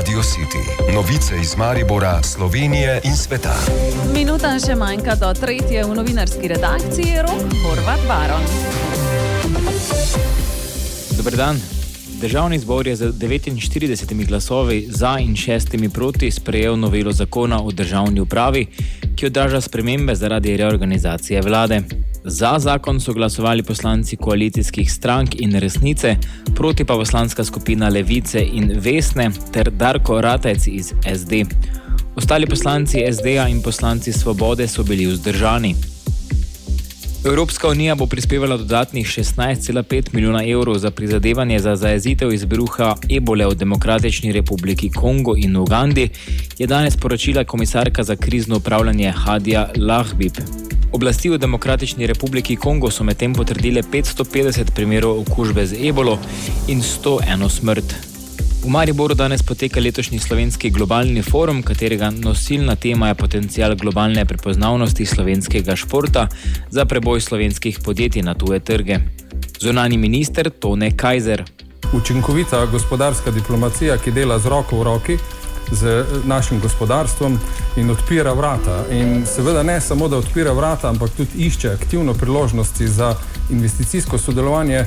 Radio City. Novice iz Maribora, Slovenije in sveta. Minuta še manjka do 3. v novinarski redakciji. Rok Horvat Baron. Dober dan. Državni zbor je z 49 glasovi za in 6 proti sprejel novelo zakona o državni upravi, ki odraža spremembe zaradi reorganizacije vlade. Za zakon so glasovali poslanci koalicijskih strank in Resnice, proti pa poslanska skupina Levice in Vesne ter Darko Ratec iz SD. Ostali poslanci SD-ja in poslanci Svobode so bili vzdržani. Evropska unija bo prispevala dodatnih 16,5 milijona evrov za prizadevanje za zajezitev izbruha ebole v Demokratični republiki Kongo in Ugandi, je danes poročila komisarka za krizno upravljanje Hadija Lahbib. Oblasti v Demokratični republiki Kongo so medtem potrdile 550 primerov okužbe z ebolo in 101 smrt. V Mariboru danes poteka letošnji slovenski globalni forum, katerega nosilna tema je potencial globalne prepoznavnosti slovenskega športa za preboj slovenskih podjetij na tuje trge. Zunanji minister Tone Kajzer. Učinkovita gospodarska diplomacija, ki dela z roko v roki z našim gospodarstvom in odpira vrata. In seveda ne samo, da odpira vrata, ampak tudi išče aktivno priložnosti za investicijsko sodelovanje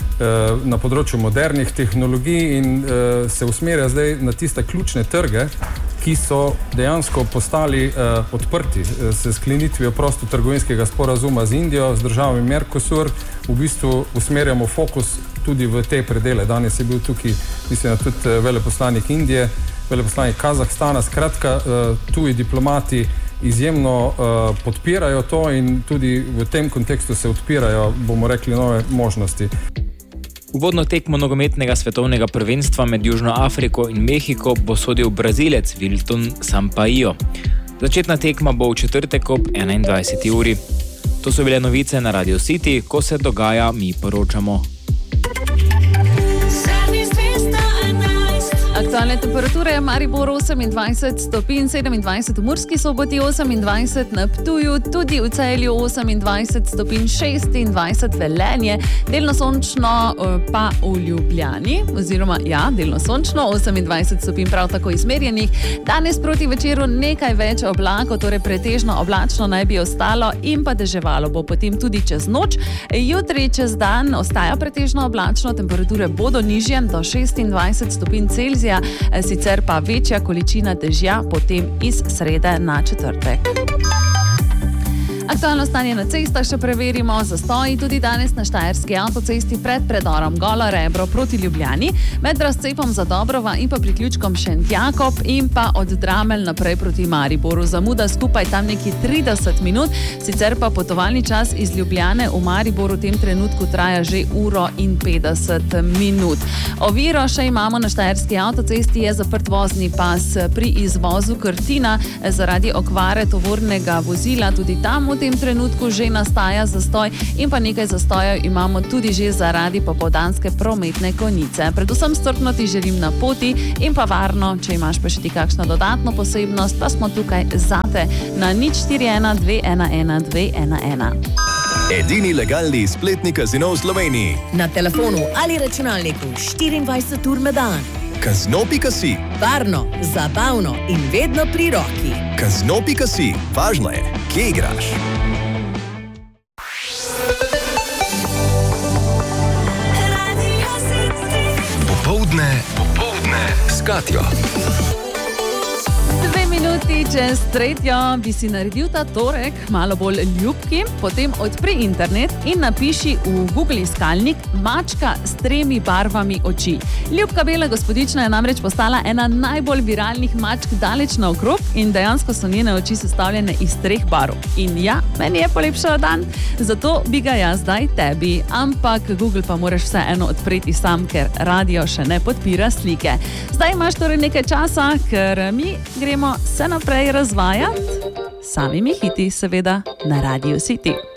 na področju modernih tehnologij in se usmerja zdaj na tiste ključne trge, ki so dejansko postali odprti s sklenitvijo prostotrgovinskega sporazuma z Indijo, z državami Mercosur. V bistvu usmerjamo fokus tudi v te predele. Danes je bil tukaj, mislim, tudi veleposlanik Indije, veleposlanik Kazahstana. Skratka, tuji diplomati izjemno podpirajo to in tudi v tem kontekstu se odpirajo, bomo rekli, nove možnosti. Uvodno tekmo nogometnega svetovnega prvenstva med Južno Afriko in Mehiko bo sodil Brazilec Wilton Sampaio. Začetna tekma bo v četrtek ob 21. uri. To so bile novice na Radio City, ko se dogaja, mi poročamo. Aktualne temperature: Maribor 28 stopinj, 27 v Murski Soboti, 28 na Ptuju, tudi v Celju 28 stopinj, 26 Velenje, delno sončno pa v Ljubljani, oziroma delno sončno, 28 stopinj prav tako izmerjenih. Danes proti večeru nekaj več oblakov, torej pretežno oblačno naj bi ostalo in pa deževalo bo potem tudi čez noč. Jutri čez dan ostaja pretežno oblačno, temperature bodo nižje do 26 stopinj Celzija, sicer pa večja količina dežja potem iz srede na četrtek. Aktualno stanje na cestah še preverimo. Zastoji tudi danes na Štajerski avtocesti pred predorom Golo Rebro proti Ljubljani, med razcepom za Dobrova in pa priključkom Šentjakob in pa od Dramelj naprej proti Mariboru. Zamuda skupaj tam neki 30 minut, sicer pa potovalni čas iz Ljubljane v Mariboru v tem trenutku traja že 1:50 minut. Oviro še imamo na Štajerski avtocesti, je zaprt vozni pas pri izvozu Krtina zaradi okvare tovornega vozila. Tudi tam v tem trenutku že nastaja zastoj in pa nekaj zastojev imamo tudi že zaradi popoldanske prometne konice. Predvsem strpno ti želim na poti in pa varno. Če imaš pa še ti kakšno dodatno posebnost, pa smo tukaj zate na 041 211 211. Edini legalni spletni kazino v Sloveniji. Na telefonu ali računalniku 24 ur na dan. Kazino.si. Varno, zabavno in vedno pri roki. Kazino.si. Važno je, kje igraš. Popoldne s Katjo. 2 minuti čez 3. bi si naredil ta torek malo bolj ljubki, potem odpri internet in napiši v Google iskalnik mačka s 3 barvami oči. Ljubka bela gospodična je namreč postala ena najbolj viralnih mačk daleč naokrog in dejansko so njene oči sestavljene iz 3 barv. In ja, meni je polepšala dan, zato bi ga jaz zdaj tebi. Ampak Google pa moraš vseeno odpreti sam, ker radio še ne podpira slike. Zdaj imaš torej nekaj časa, ker mi gremo se naprej razvajati, samimi hiti seveda na Radio City.